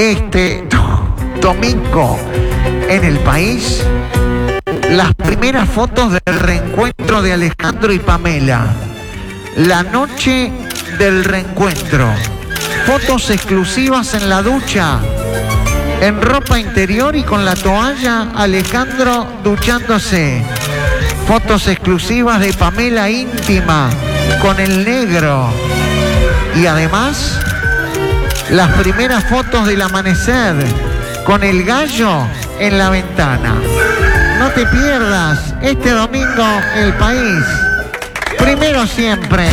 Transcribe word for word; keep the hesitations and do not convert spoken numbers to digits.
este domingo en El País, las primeras fotos del reencuentro de Alejandro y Pamela. La noche del reencuentro. Fotos exclusivas en la ducha, en ropa interior y con la toalla, Alejandro duchándose. Fotos exclusivas de Pamela íntima, con el negro. Y además, las primeras fotos del amanecer, con el gallo en la ventana. No te pierdas este domingo El País. Primero siempre.